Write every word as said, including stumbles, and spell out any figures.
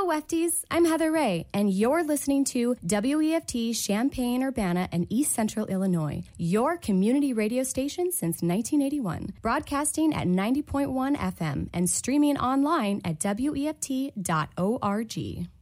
Wefties, I'm Heather Ray, and you're listening to W E F T Champaign-Urbana and East Central Illinois, your community radio station since nineteen eighty-one, broadcasting at ninety point one F M and streaming online at W E F T dot org.